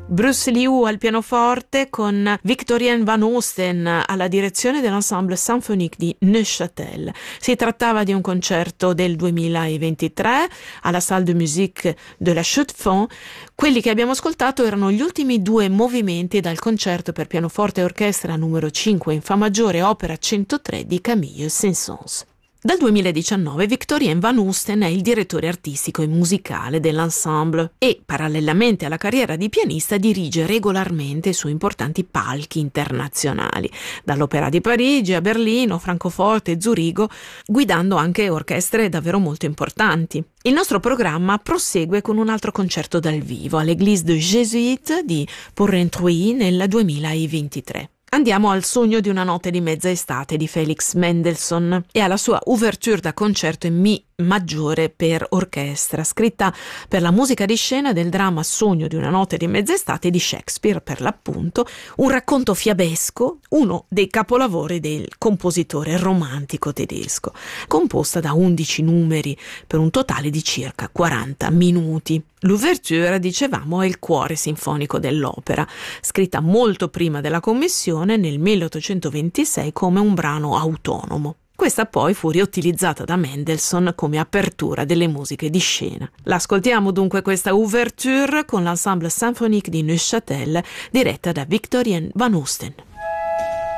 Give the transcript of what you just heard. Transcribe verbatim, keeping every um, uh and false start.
Bruce Liu al pianoforte con Victorien Van Osten alla direzione dell'Ensemble Symphonique di Neuchâtel. Si trattava di un concerto del duemilaventitré alla Salle de Musique de la Chaux-de-Fonds. Quelli che abbiamo ascoltato erano gli ultimi due movimenti dal concerto per pianoforte e orchestra numero cinque in Fa maggiore, opera centotré di Camille Saint-Saëns. Dal duemiladiciannove Victorien Van Osten è il direttore artistico e musicale dell'ensemble e, parallelamente alla carriera di pianista, dirige regolarmente su importanti palchi internazionali, dall'Opera di Parigi a Berlino, Francoforte e Zurigo, guidando anche orchestre davvero molto importanti. Il nostro programma prosegue con un altro concerto dal vivo all'Église de Jésuites di Porrentruy nel duemilaventitré. Andiamo al Sogno di una notte di mezza estate di Felix Mendelssohn e alla sua ouverture da concerto in Mi maggiore per orchestra, scritta per la musica di scena del dramma Sogno di una notte di mezza estate di Shakespeare, per l'appunto, un racconto fiabesco, uno dei capolavori del compositore romantico tedesco, composta da undici numeri per un totale di circa quaranta minuti. L'ouverture, dicevamo, è il cuore sinfonico dell'opera, scritta molto prima della commissione nel milleottocentoventisei come un brano autonomo. Questa poi fu riutilizzata da Mendelssohn come apertura delle musiche di scena. L'ascoltiamo dunque questa ouverture con l'Ensemble Symphonique di Neuchâtel diretta da Victorien Van Osten.